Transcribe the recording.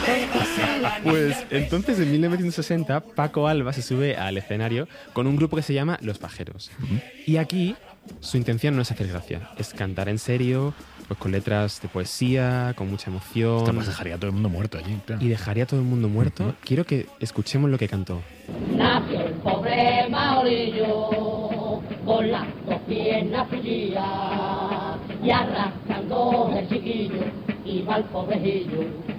Pues entonces en 1960 Paco Alba se sube al escenario con un grupo que se llama Los Pajeros. Y aquí su intención no es hacer gracia, es cantar en serio, pues con letras de poesía, con mucha emoción. Pues dejaría a todo el mundo muerto allí. Claro. Y dejaría a todo el mundo muerto. Quiero que escuchemos lo que cantó. Nació el pobre Maorillo con las dos piernas frías y arrastrando el chiquillo iba el pobrecillo